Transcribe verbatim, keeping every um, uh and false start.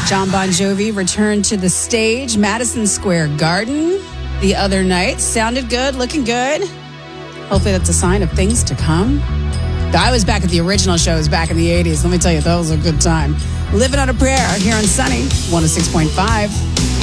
John Bon Jovi returned to the stage, Madison Square Garden, the other night. Sounded good, looking good. Hopefully that's a sign of things to come. I was back at the original shows back in the eighties. Let me tell you, that was a good time. Living on a Prayer here on Sunny one oh six point five.